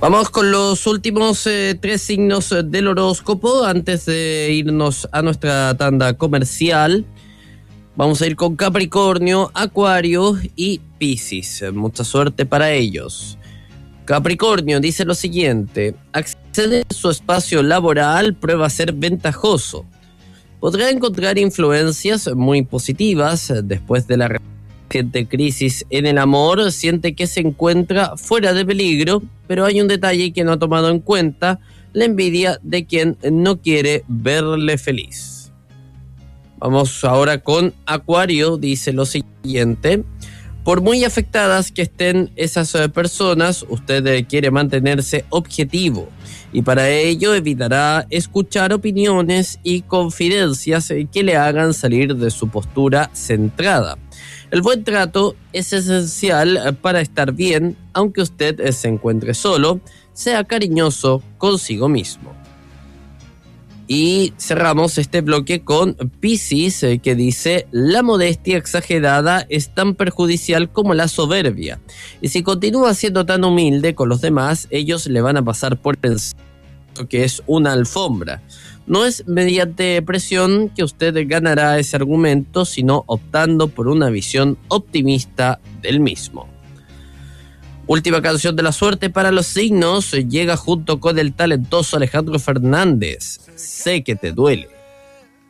Vamos con los últimos tres signos del horóscopo antes de irnos a nuestra tanda comercial. Vamos a ir con Capricornio, Acuario y Piscis. Mucha suerte para ellos. Capricornio dice lo siguiente: acceder a su espacio laboral prueba ser ventajoso. Podrá encontrar influencias muy positivas. Después de la reciente crisis en el amor, siente que se encuentra fuera de peligro, pero hay un detalle que no ha tomado en cuenta: la envidia de quien no quiere verle feliz. Vamos ahora con Acuario, dice lo siguiente: por muy afectadas que estén esas personas, usted quiere mantenerse objetivo y para ello evitará escuchar opiniones y confidencias que le hagan salir de su postura centrada. El buen trato es esencial para estar bien, aunque usted se encuentre solo. Sea cariñoso consigo mismo. Y cerramos este bloque con Piscis, que dice: la modestia exagerada es tan perjudicial como la soberbia, y si continúa siendo tan humilde con los demás, ellos le van a pasar por encima, que es una alfombra. No es mediante presión que usted ganará ese argumento, sino optando por una visión optimista del mismo. Última canción de la suerte para los signos, llega junto con el talentoso Alejandro Fernández, Sé que te duele.